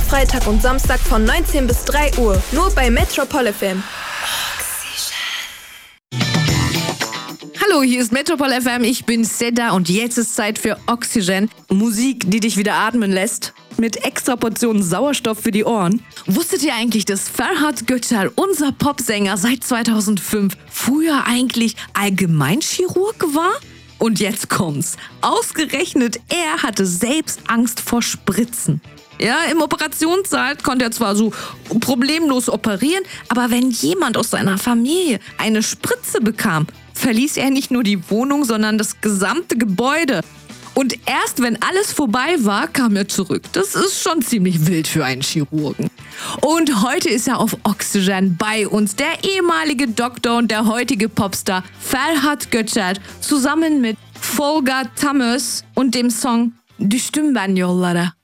Freitag und Samstag von 19 bis 3 Uhr. Nur bei Metropol FM. Hallo, hier ist Metropol FM, ich bin Seda und jetzt ist Zeit für Oxygen. Musik, die dich wieder atmen lässt. Mit extra Portionen Sauerstoff für die Ohren. Wusstet ihr eigentlich, dass Ferhat Göçer, unser Popsänger seit 2005, früher eigentlich Allgemeinchirurg war? Und jetzt kommt's. Ausgerechnet er hatte selbst Angst vor Spritzen. Ja, im Operationssaal konnte er zwar so problemlos operieren, aber wenn jemand aus seiner Familie eine Spritze bekam, verließ er nicht nur die Wohnung, sondern das gesamte Gebäude. Und erst wenn alles vorbei war, kam er zurück. Das ist schon ziemlich wild für einen Chirurgen. Und heute ist er auf Oxygen bei uns, der ehemalige Doktor und der heutige Popstar Ferhat Göçer, zusammen mit Folga Tamöz und dem Song Düştüm ben yollara.